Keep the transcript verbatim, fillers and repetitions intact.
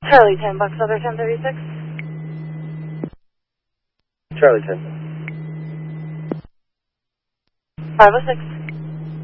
Charlie ten, Bucks Other ten thirty-six. Charlie ten. five oh six.